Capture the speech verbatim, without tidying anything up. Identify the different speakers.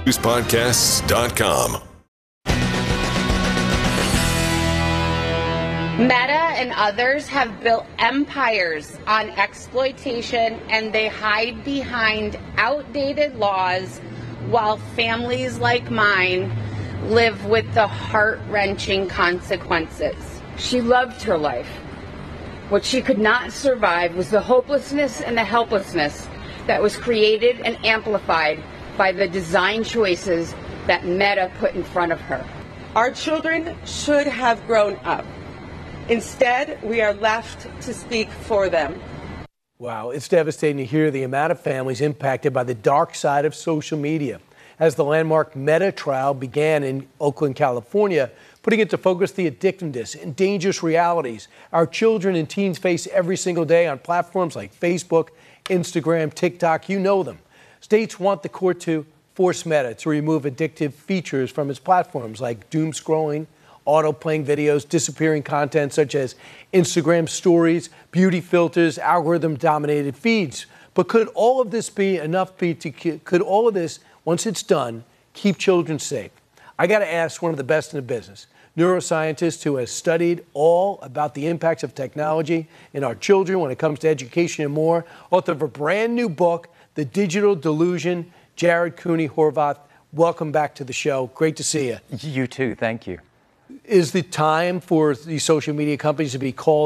Speaker 1: news podcasts dot com.
Speaker 2: Meta and others have built empires on exploitation, and they hide behind outdated laws while families like mine live with the heart-wrenching consequences.
Speaker 3: She loved her life. What she could not survive was the hopelessness and the helplessness that was created and amplified by the design choices that Meta put in front of her.
Speaker 4: Our children should have grown up. Instead, we are left to speak for them.
Speaker 5: Wow, it's devastating to hear the amount of families impacted by the dark side of social media. As the landmark Meta trial began in Oakland, California, putting into focus the addictiveness and dangerous realities our children and teens face every single day on platforms like Facebook, Instagram, TikTok, you know them. States want the court to force Meta to remove addictive features from its platforms like doom scrolling, auto-playing videos, disappearing content such as Instagram stories, beauty filters, algorithm-dominated feeds. But could all of this be enough, to, could all of this, once it's done, keep children safe? I got to ask one of the best in the business, neuroscientist who has studied all about the impacts of technology in our children when it comes to education and more, author of a brand new book, The Digital Delusion, Jared Cooney Horvath. Welcome back to the show. Great to see you.
Speaker 6: You too. Thank you.
Speaker 5: Is the time for these social media companies to be called